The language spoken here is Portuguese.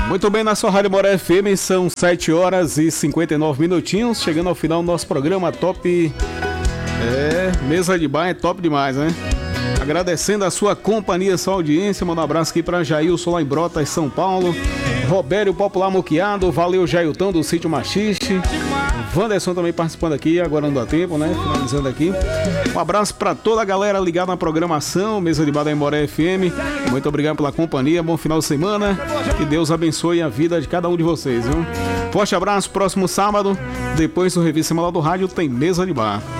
Muito bem, na sua Rádio Moré FM, são 7 horas e 59 minutinhos, chegando ao final do nosso programa top. Mesa de bar é top demais, né? Agradecendo a sua companhia, sua audiência, manda um abraço aqui para Jailson lá em Brotas, São Paulo, Robério Popular Moqueado, valeu Jailton do Sítio Machiste, Wanderson também participando aqui, agora não dá tempo, né? Finalizando aqui. Um abraço para toda a galera ligada na programação, Mesa de Bar da Moré FM. Muito obrigado pela companhia, bom final de semana. Que Deus abençoe a vida de cada um de vocês, viu? Forte abraço, próximo sábado, depois do Revista Semanal do Rádio, tem Mesa de Bar.